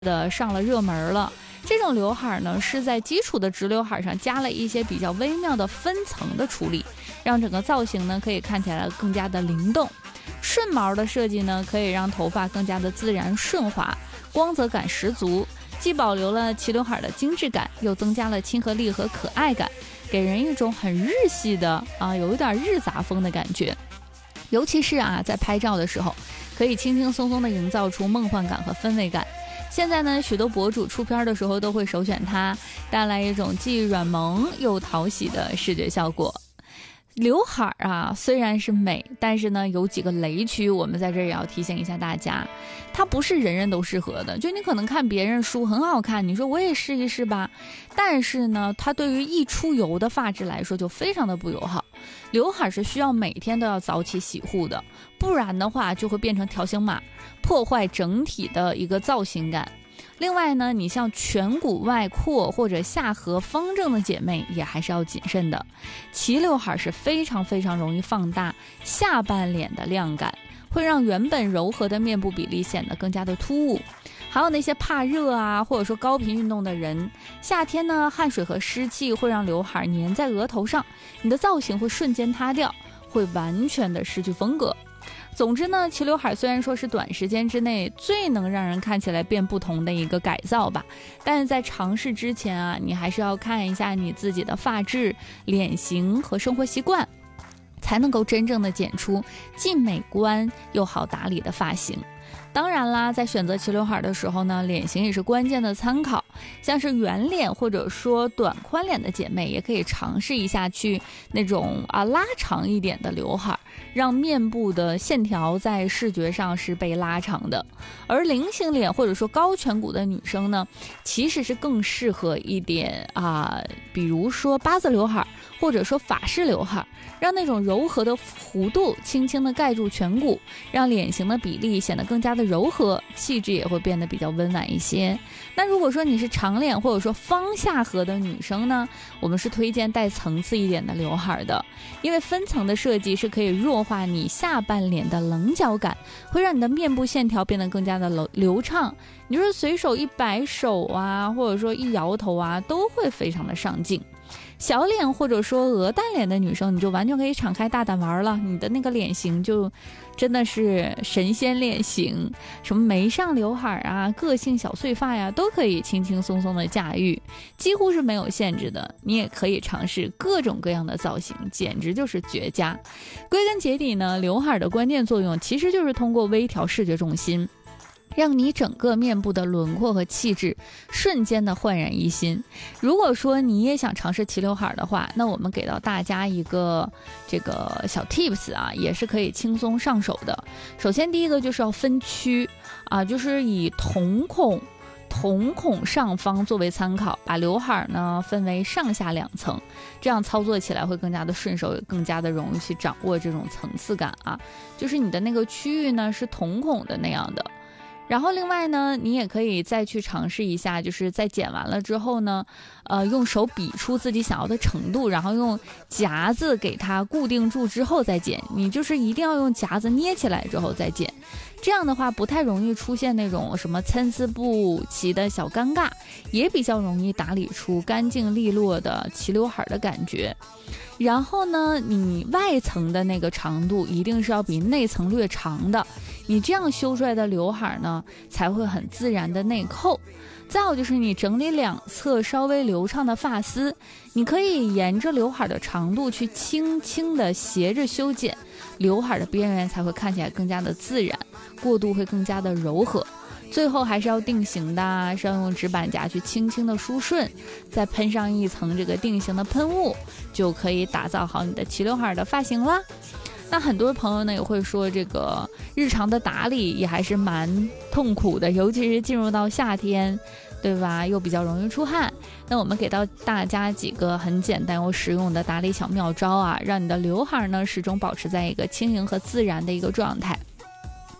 的上了热门了。这种刘海呢，是在基础的直刘海上加了一些比较微妙的分层的处理，让整个造型呢可以看起来更加的灵动。顺毛的设计呢，可以让头发更加的自然顺滑，光泽感十足，既保留了齐刘海的精致感，又增加了亲和力和可爱感，给人一种很日系的有一点日杂风的感觉。尤其是在拍照的时候，可以轻轻松松的营造出梦幻感和氛围感。现在呢，许多博主出片的时候都会首选它，带来一种既软萌又讨喜的视觉效果。刘海虽然是美，但是呢有几个雷区，我们在这儿也要提醒一下大家，它不是人人都适合的。就你可能看别人梳很好看，你说我也试一试吧，但是呢它对于易出油的发质来说就非常的不友好。刘海是需要每天都要早起洗护的，不然的话就会变成条形码，破坏整体的一个造型感。另外呢，你像颧骨外扩或者下颌方正的姐妹也还是要谨慎的。齐刘海是非常非常容易放大下半脸的亮感，会让原本柔和的面部比例显得更加的突兀。还有那些怕热或者说高频运动的人，夏天呢汗水和湿气会让刘海粘在额头上，你的造型会瞬间塌掉，会完全的失去风格。总之呢，齐刘海虽然说是短时间之内最能让人看起来变不同的一个改造吧，但是在尝试之前你还是要看一下你自己的发质、脸型和生活习惯，才能够真正的剪出既美观又好打理的发型。当然啦，在选择齐刘海的时候呢，脸型也是关键的参考。像是圆脸或者说短宽脸的姐妹，也可以尝试一下去那种拉长一点的刘海，让面部的线条在视觉上是被拉长的。而菱形脸或者说高颧骨的女生呢，其实是更适合一点比如说八字刘海或者说法式刘海，让那种柔和的弧度轻轻的盖住颧骨，让脸型的比例显得更加的柔和，气质也会变得比较温婉一些。那如果说你是长脸或者说方下颌的女生呢，我们是推荐带层次一点的刘海的，因为分层的设计是可以弱化你下半脸的棱角感，会让你的面部线条变得更加的流畅。你说随手一摆手或者说一摇头都会非常的上镜。小脸或者说鹅蛋脸的女生，你就完全可以敞开大胆玩了，你的那个脸型就真的是神仙脸型，什么眉上刘海个性小碎发都可以轻轻松松的驾驭，几乎是没有限制的。你也可以尝试各种各样的造型，简直就是绝佳。归根结底呢，刘海的关键作用其实就是通过微调视觉重心，让你整个面部的轮廓和气质瞬间的焕然一新。如果说你也想尝试齐刘海的话，那我们给到大家一个这个小 tips 也是可以轻松上手的。首先第一个就是要分区就是以瞳孔上方作为参考，把刘海呢分为上下两层，这样操作起来会更加的顺手，也更加的容易去掌握这种层次感就是你的那个区域呢是瞳孔的那样的。然后另外呢，你也可以再去尝试一下，就是在剪完了之后呢，用手比出自己想要的程度，然后用夹子给它固定住之后再剪。你就是一定要用夹子捏起来之后再剪，这样的话不太容易出现那种什么参差不齐的小尴尬，也比较容易打理出干净利落的齐刘海的感觉。然后呢，你外层的那个长度一定是要比内层略长的，你这样修出来的刘海呢才会很自然的内扣。再有就是你整理两侧稍微流畅的发丝，你可以沿着刘海的长度去轻轻的斜着修剪，刘海的边缘才会看起来更加的自然，过渡会更加的柔和。最后还是要定型的，是要用直板夹去轻轻的梳顺，再喷上一层这个定型的喷雾，就可以打造好你的齐刘海的发型啦。那很多朋友呢也会说，这个日常的打理也还是蛮痛苦的，尤其是进入到夏天，对吧？又比较容易出汗。那我们给到大家几个很简单又实用的打理小妙招让你的刘海呢始终保持在一个轻盈和自然的一个状态。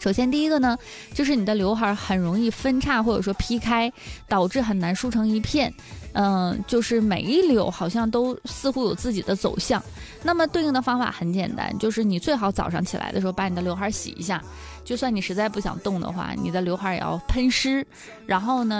首先第一个呢，就是你的刘海很容易分叉或者说劈开，导致很难梳成一片。就是每一绺好像都似乎有自己的走向。那么对应的方法很简单，就是你最好早上起来的时候把你的刘海洗一下，就算你实在不想动的话，你的刘海也要喷湿，然后呢